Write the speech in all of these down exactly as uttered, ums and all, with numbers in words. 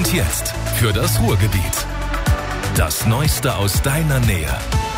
Und jetzt für das Ruhrgebiet. Das Neueste aus deiner Nähe.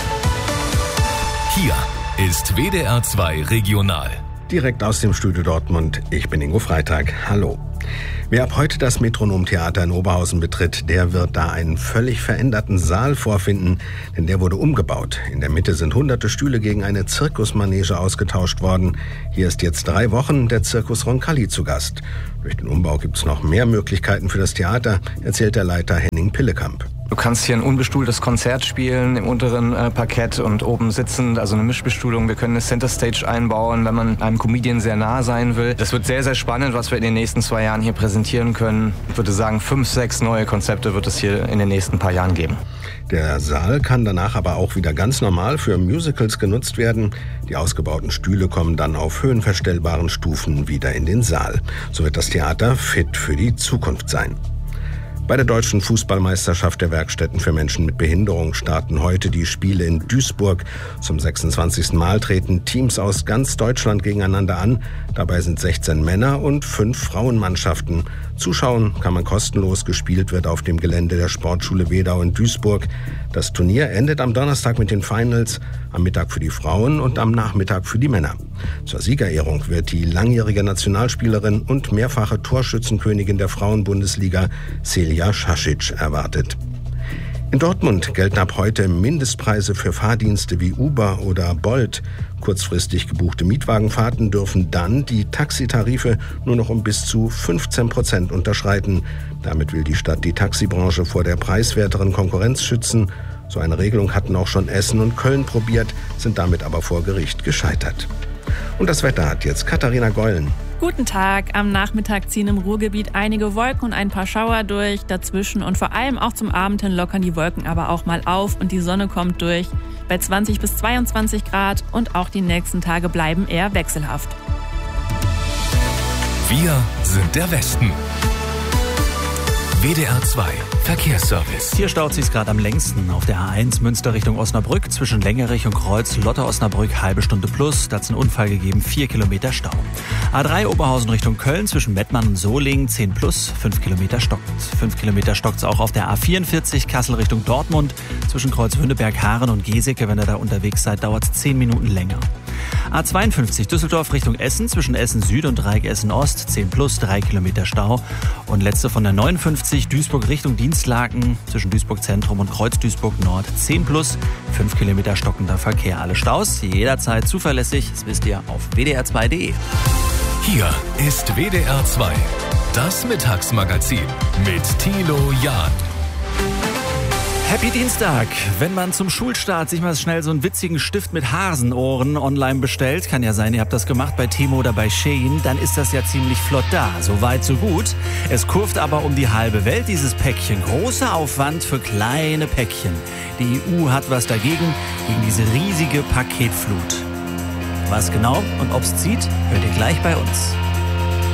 Hier ist W D R zwei Regional. Direkt aus dem Studio Dortmund. Ich bin Ingo Freitag. Hallo. Wer ab heute das Metronom-Theater in Oberhausen betritt, der wird da einen völlig veränderten Saal vorfinden, denn der wurde umgebaut. In der Mitte sind hunderte Stühle gegen eine Zirkusmanege ausgetauscht worden. Hier ist jetzt drei Wochen der Zirkus Roncalli zu Gast. Durch den Umbau gibt es noch mehr Möglichkeiten für das Theater, erzählt der Leiter Henning Pillekamp. Du kannst hier ein unbestuhltes Konzert spielen, im unteren äh, Parkett und oben sitzend, also eine Mischbestuhlung. Wir können eine Center Stage einbauen, wenn man einem Comedian sehr nah sein will. Das wird sehr, sehr spannend, was wir in den nächsten zwei Jahren hier präsentieren können. Ich würde sagen, fünf, sechs neue Konzepte wird es hier in den nächsten paar Jahren geben. Der Saal kann danach aber auch wieder ganz normal für Musicals genutzt werden. Die ausgebauten Stühle kommen dann auf höhenverstellbaren Stufen wieder in den Saal. So wird das Theater fit für die Zukunft sein. Bei der Deutschen Fußballmeisterschaft der Werkstätten für Menschen mit Behinderung starten heute die Spiele in Duisburg. Zum sechsundzwanzigsten Mal treten Teams aus ganz Deutschland gegeneinander an. Dabei sind sechzehn Männer- und fünf Frauenmannschaften. Zuschauen kann man kostenlos. Gespielt wird auf dem Gelände der Sportschule Wedau in Duisburg. Das Turnier endet am Donnerstag mit den Finals, am Mittag für die Frauen und am Nachmittag für die Männer. Zur Siegerehrung wird die langjährige Nationalspielerin und mehrfache Torschützenkönigin der Frauenbundesliga Selja Šašić erwartet. In Dortmund gelten ab heute Mindestpreise für Fahrdienste wie Uber oder Bolt. Kurzfristig gebuchte Mietwagenfahrten dürfen dann die Taxitarife nur noch um bis zu fünfzehn Prozent unterschreiten. Damit will die Stadt die Taxibranche vor der preiswerteren Konkurrenz schützen. So eine Regelung hatten auch schon Essen und Köln probiert, sind damit aber vor Gericht gescheitert. Und das Wetter hat jetzt Katharina Geulen. Guten Tag. Am Nachmittag ziehen im Ruhrgebiet einige Wolken und ein paar Schauer durch. Dazwischen und vor allem auch zum Abend hin lockern die Wolken aber auch mal auf und die Sonne kommt durch. Bei zwanzig bis zweiundzwanzig Grad und auch die nächsten Tage bleiben eher wechselhaft. Wir sind der Westen. W D R zwei Verkehrsservice. Hier staut sich's gerade am längsten auf der A eins Münster Richtung Osnabrück zwischen Längerich und Kreuz Lotte-Osnabrück halbe Stunde plus. Da hat's einen Unfall gegeben, vier Kilometer Stau. A drei Oberhausen Richtung Köln zwischen Mettmann und Solingen zehn plus, fünf Kilometer stockend. fünf Kilometer stockt's auch auf der A vierundvierzig Kassel Richtung Dortmund zwischen Kreuz Wünneberg, Haaren und Geseke. Wenn ihr da unterwegs seid, dauert's zehn Minuten länger. A zweiundfünfzig Düsseldorf Richtung Essen zwischen Essen Süd und Dreieck Essen Ost zehn plus, drei Kilometer Stau. Und letzte von der neunundfünfzig Duisburg Richtung Dienstlaken zwischen Duisburg Zentrum und Kreuz Duisburg Nord zehn plus, fünf Kilometer stockender Verkehr. Alle Staus jederzeit zuverlässig, das wisst ihr auf w d r zwei punkt d e. Hier ist W D R zwei, das Mittagsmagazin mit Thilo Jahn. Happy Dienstag! Wenn man zum Schulstart sich mal schnell so einen witzigen Stift mit Hasenohren online bestellt, kann ja sein, ihr habt das gemacht bei Temo oder bei Shein, dann ist das ja ziemlich flott da. So weit, so gut. Es kurvt aber um die halbe Welt, dieses Päckchen. Großer Aufwand für kleine Päckchen. Die E U hat was dagegen, gegen diese riesige Paketflut. Was genau und ob's zieht, hört ihr gleich bei uns.